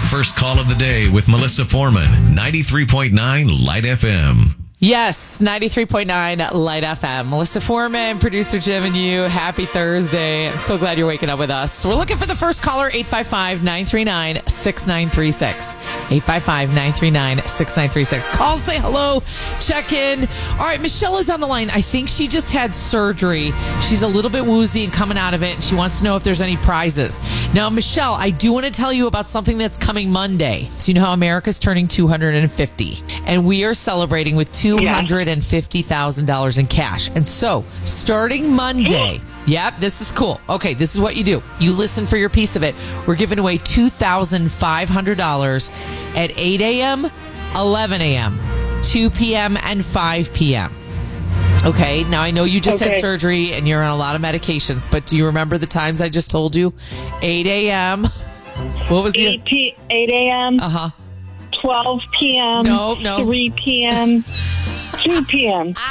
First call of the day with Melissa Foreman, 93.9 Light FM. Yes, 93.9 Light FM. Melissa Foreman, producer Jim and you. Happy Thursday. I'm so glad you're waking up with us. We're looking for the first caller, 855-939-6936. 855-939-6936. Call, say hello, check in. All right, Michelle is on the line. I think she just had surgery. She's a little bit woozy and coming out of it, and she wants to know if there's any prizes. Now, Michelle, I do want to tell you about something that's coming Monday. So you know how America's turning 250, and we are celebrating with $250,000 in cash. And so, starting Monday, yep, this is cool. Okay, this is what you do. You listen for your piece of it. We're giving away $2,500 at 8 a.m., 11 a.m., 2 p.m., and 5 p.m. Okay, now I know you just had surgery and you're on a lot of medications, but do you remember the times I just told you? 8 a.m. What was it? 8 a.m. 12 p.m. No. 3 p.m. 2 p.m. and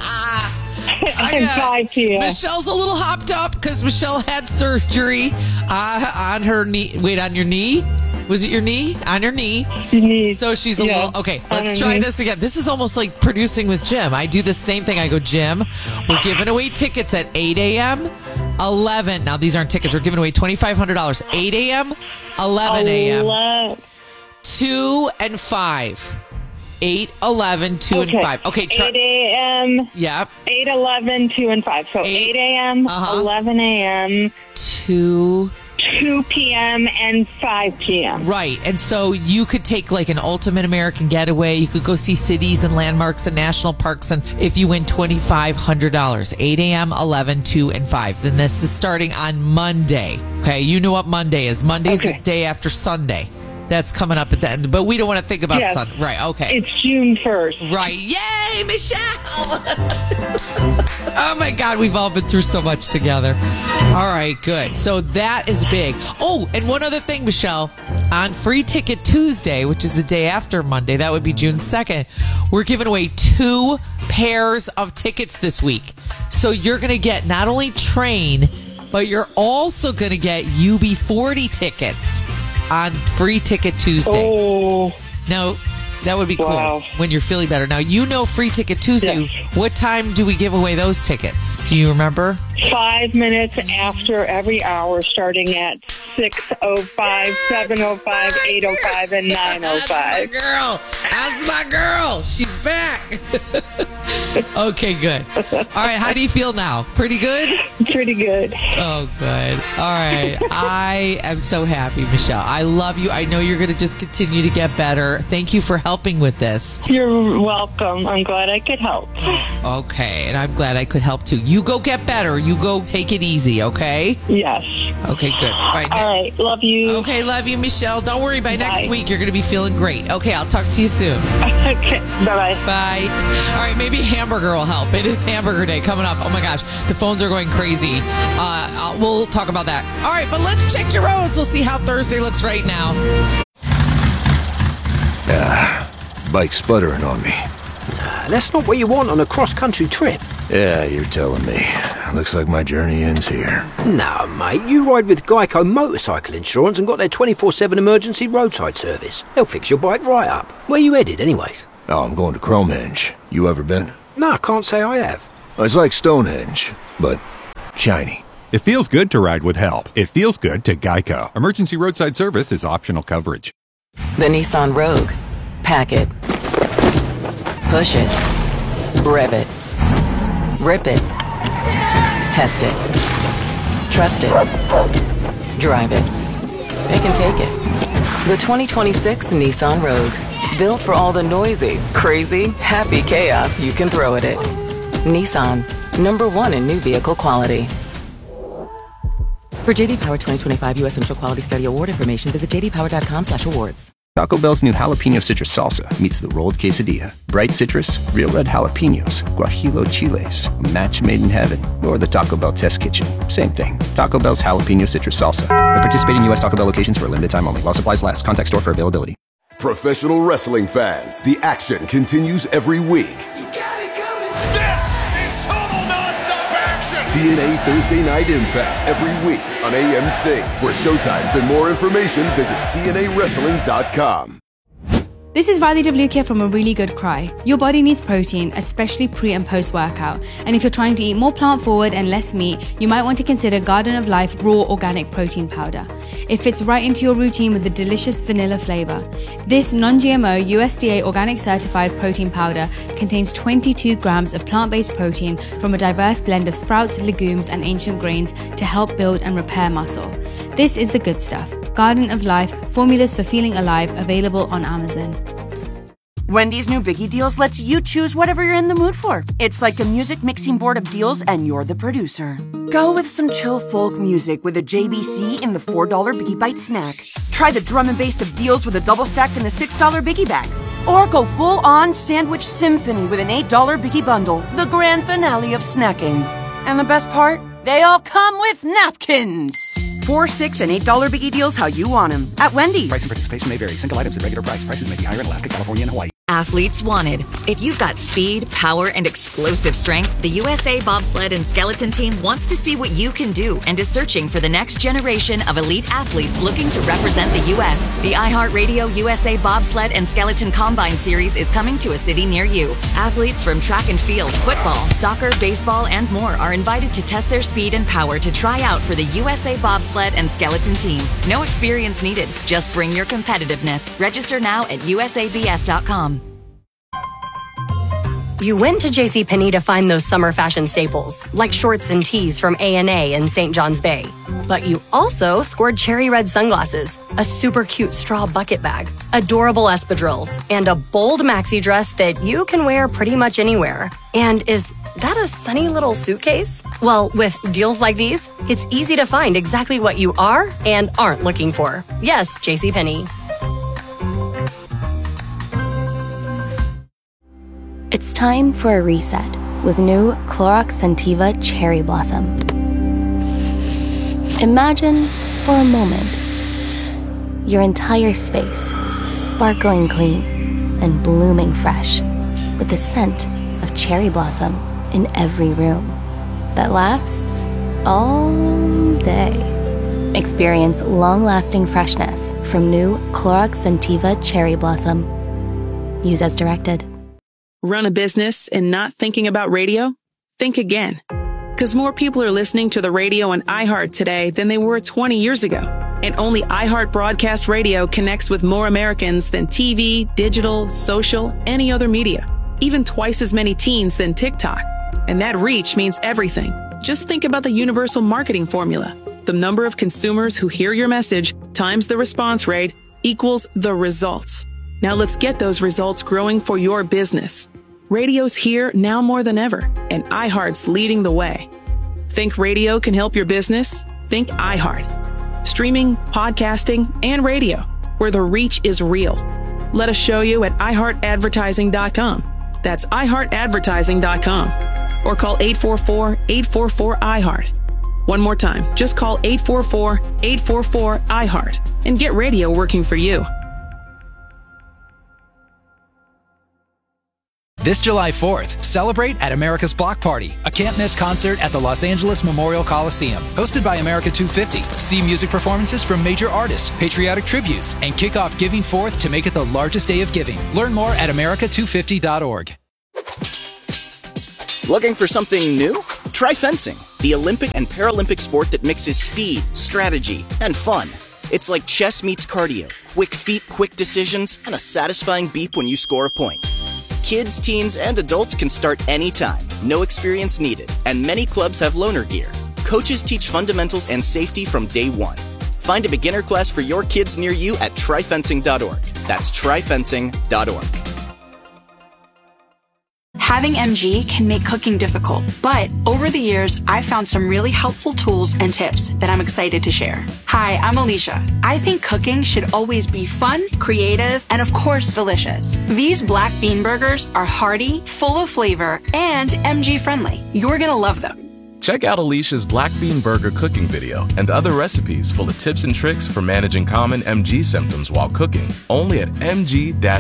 5 p.m. Michelle's a little hopped up because Michelle had surgery on her knee. Wait, on your knee? Was it your knee? On your knee. So she's a little... Okay, let's try this again. This is almost like producing with Jim. I do the same thing. I go, Jim, we're giving away tickets at 8 a.m., 11. Now, these aren't tickets. We're giving away $2,500. 8 a.m., 11 a.m., 2 and 5. 8, 11, 2, and 5. Okay, 8 a.m. Yep. 8, 11, 2, and 5. So 8 a.m., 11 a.m., 2 p.m., and 5 p.m. Right. And so you could take like an ultimate American getaway. You could go see cities and landmarks and national parks. And if you win $2,500, 8 a.m., 11, 2, and 5. Then this is starting on Monday. Okay. You know what Monday is. Monday's the day after Sunday. That's coming up at the end, but we don't want to think about Sunday. Right, okay. It's June 1st. Right. Yay, Michelle! Oh, my God, we've all been through so much together. All right, good. So that is big. Oh, and one other thing, Michelle. On Free Ticket Tuesday, which is the day after Monday, that would be June 2nd, we're giving away 2 pairs of tickets this week. So you're going to get not only Train, but you're also going to get UB40 tickets on Free Ticket Tuesday. Oh. Now, that would be cool when you're feeling better. Now, you know Free Ticket Tuesday. Yes. What time do we give away those tickets? Do you remember? 5 minutes after every hour, starting at 6:05, 7:05, 8:05, and 9:05. That's my girl. That's my girl. She's back. Okay, good. All right, how do you feel now? Pretty good? Pretty good. Oh, good. All right. I am so happy, Michelle. I love you. I know you're going to just continue to get better. Thank you for helping with this. You're welcome. I'm glad I could help. Okay, and I'm glad I could help too. You go get better. You go take it easy, okay? Yes. Okay, good. All right. Love you. Okay, love you, Michelle. Don't worry. By next week, you're going to be feeling great. Okay, I'll talk to you soon. Okay, bye-bye. Bye. All right, maybe hamburger will help. It is hamburger day coming up. Oh, my gosh. The phones are going crazy. We'll talk about that. All right, but let's check your roads. We'll see how Thursday looks right now. Bike's sputtering on me. That's not what you want on a cross-country trip. Yeah, you're telling me. Looks like my journey ends here. No, mate. You ride with Geico Motorcycle Insurance and got their 24/7 emergency roadside service. They'll fix your bike right up. Where you headed, anyways? Oh, I'm going to Cromenge. You ever been? No, I can't say I have. It's like Stonehenge, but shiny. It feels good to ride with help. It feels good to Geico. Emergency roadside service is optional coverage. The Nissan Rogue. Pack it. Push it. Rev it. Rip it. Test it. Trust it. Drive it. It can take it. The 2026 Nissan Rogue. Built for all the noisy, crazy, happy chaos you can throw at it. Nissan. #1 in new vehicle quality. For JD Power 2025 U.S. Central Quality Study Award information, visit jdpower.com/awards. Taco Bell's new jalapeno citrus salsa meets the rolled quesadilla. Bright citrus, real red jalapenos, guajillo chiles, a match made in heaven, or the Taco Bell test kitchen. Same thing. Taco Bell's jalapeno citrus salsa. At participating U.S. Taco Bell locations for a limited time only. While supplies last. Contact store for availability. Professional wrestling fans, the action continues every week. You got it coming. This is total nonstop action. TNA Thursday Night Impact every week on AMC. For showtimes and more information, visit TNAWrestling.com. This is Riley DeVlukia from A Really Good Cry. Your body needs protein, especially pre and post workout. And if you're trying to eat more plant forward and less meat, you might want to consider Garden of Life Raw Organic Protein Powder. It fits right into your routine with a delicious vanilla flavor. This non-GMO USDA organic certified protein powder contains 22 grams of plant-based protein from a diverse blend of sprouts, legumes, and ancient grains to help build and repair muscle. This is the good stuff. Garden of Life, formulas for feeling alive, available on Amazon. Wendy's new Biggie Deals lets you choose whatever you're in the mood for. It's like a music mixing board of deals, and you're the producer. Go with some chill folk music with a JBC in the $4 Biggie Bite snack. Try the drum and bass of deals with a double stack in the $6 Biggie Bag. Or go full-on sandwich symphony with an $8 Biggie Bundle, the grand finale of snacking. And the best part? They all come with napkins. $4, $6, and $8 Biggie Deals how you want them at Wendy's. Price and participation may vary. Single items at regular price. Prices may be higher in Alaska, California, and Hawaii. Athletes wanted. If you've got speed, power, and explosive strength, the USA Bobsled and Skeleton Team wants to see what you can do and is searching for the next generation of elite athletes looking to represent the U.S. The iHeartRadio USA Bobsled and Skeleton Combine Series is coming to a city near you. Athletes from track and field, football, soccer, baseball, and more are invited to test their speed and power to try out for the USA Bobsled and Skeleton Team. No experience needed. Just bring your competitiveness. Register now at usabs.com. You went to JCPenney to find those summer fashion staples, like shorts and tees from A&A in St. John's Bay. But you also scored cherry red sunglasses, a super cute straw bucket bag, adorable espadrilles, and a bold maxi dress that you can wear pretty much anywhere. And is that a sunny little suitcase? Well, with deals like these, it's easy to find exactly what you are and aren't looking for. Yes, JCPenney. It's time for a reset with new Clorox Scentiva Cherry Blossom. Imagine, for a moment, your entire space sparkling clean and blooming fresh with the scent of cherry blossom in every room that lasts all day. Experience long-lasting freshness from new Clorox Scentiva Cherry Blossom. Use as directed. Run a business and not thinking about radio? Think again. Because more people are listening to the radio on iHeart today than they were 20 years ago. And only iHeart Broadcast Radio connects with more Americans than TV, digital, social, any other media. Even twice as many teens than TikTok. And that reach means everything. Just think about the universal marketing formula. The number of consumers who hear your message times the response rate equals the results. Now let's get those results growing for your business. Radio's here now more than ever, and iHeart's leading the way. Think radio can help your business? Think iHeart. Streaming, podcasting, and radio, where the reach is real. Let us show you at iHeartAdvertising.com. That's iHeartAdvertising.com. Or call 844-844-iHeart. One more time, just call 844-844-iHeart and get radio working for you. This July 4th, celebrate at America's Block Party, a can't-miss concert at the Los Angeles Memorial Coliseum. Hosted by America 250, see music performances from major artists, patriotic tributes, and kick off Giving Forth to make it the largest day of giving. Learn more at america250.org. Looking for something new? Try fencing, the Olympic and Paralympic sport that mixes speed, strategy, and fun. It's like chess meets cardio, quick feet, quick decisions, and a satisfying beep when you score a point. Kids, teens, and adults can start anytime, no experience needed, and many clubs have loaner gear. Coaches teach fundamentals and safety from day one. Find a beginner class for your kids near you at tryfencing.org. That's tryfencing.org. Having MG can make cooking difficult, but over the years, I've found some really helpful tools and tips that I'm excited to share. Hi, I'm Alicia. I think cooking should always be fun, creative, and of course, delicious. These black bean burgers are hearty, full of flavor, and MG friendly. You're gonna love them. Check out Alicia's Black Bean Burger cooking video and other recipes full of tips and tricks for managing common MG symptoms while cooking, only at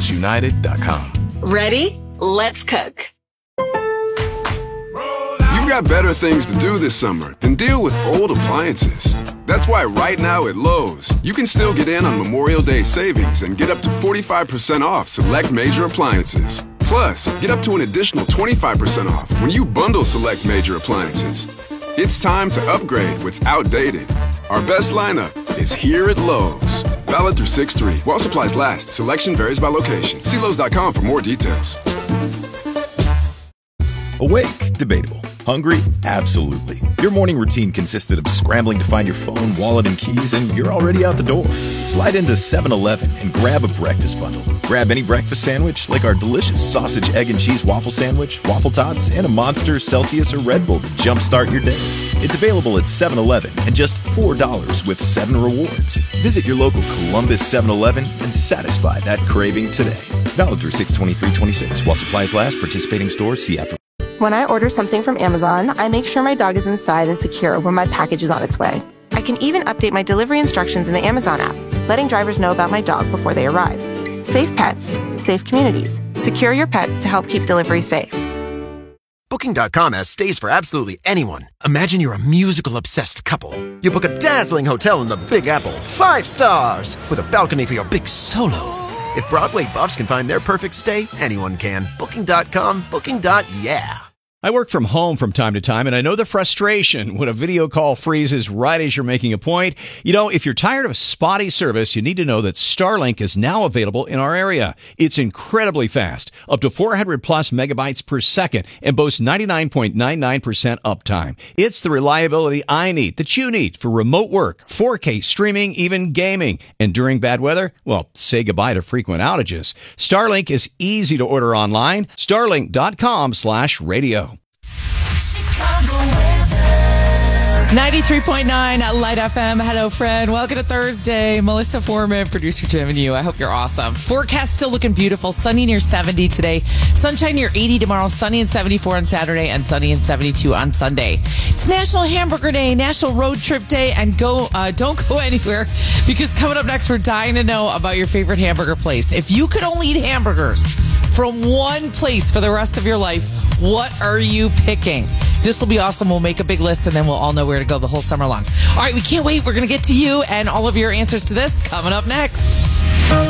mg-united.com. Ready? Let's cook. You got better things to do this summer than deal with old appliances. That's why right now at Lowe's, you can still get in on Memorial Day savings and get up to 45% off select major appliances. Plus, get up to an additional 25% off when you bundle select major appliances. It's time to upgrade what's outdated. Our best lineup is here at Lowe's. Valid through 6/3. While supplies last, selection varies by location. See Lowe's.com for more details. Awake? Debatable. Hungry? Absolutely. Your morning routine consisted of scrambling to find your phone, wallet, and keys, and you're already out the door. Slide into 7-Eleven and grab a breakfast bundle. Grab any breakfast sandwich, like our delicious sausage, egg, and cheese waffle sandwich, waffle tots, and a Monster, Celsius, or Red Bull to jumpstart your day. It's available at 7-Eleven and just $4 with 7 rewards. Visit your local Columbus 7-Eleven and satisfy that craving today. Valid through 6/23/26. While supplies last, participating stores, see app for... When I order something from Amazon, I make sure my dog is inside and secure when my package is on its way. I can even update my delivery instructions in the Amazon app, letting drivers know about my dog before they arrive. Safe pets, safe communities. Secure your pets to help keep delivery safe. Booking.com has stays for absolutely anyone. Imagine you're a musical-obsessed couple. You book a dazzling hotel in the Big Apple, 5 stars, with a balcony for your big solo. If Broadway buffs can find their perfect stay, anyone can. Booking.com, booking.yeah. I work from home from time to time, and I know the frustration when a video call freezes right as you're making a point. You know, if you're tired of spotty service, you need to know that Starlink is now available in our area. It's incredibly fast, up to 400 plus megabytes per second, and boasts 99.99% uptime. It's the reliability I need, that you need, for remote work, 4K streaming, even gaming. And during bad weather, well, say goodbye to frequent outages. Starlink is easy to order online. Starlink.com/radio. 93.9 Light FM. Hello, friend. Welcome to Thursday. Melissa Foreman, producer Jim, and you. I hope you're awesome. Forecast still looking beautiful. Sunny near 70 today. Sunshine near 80 tomorrow. Sunny and 74 on Saturday, and sunny and 72 on Sunday. It's National Hamburger Day, National Road Trip Day, and don't go anywhere, because coming up next, we're dying to know about your favorite hamburger place. If you could only eat hamburgers from one place for the rest of your life, what are you picking? This will be awesome. We'll make a big list, and then we'll all know where to go the whole summer long. All right, we can't wait. We're going to get to you and all of your answers to this coming up next.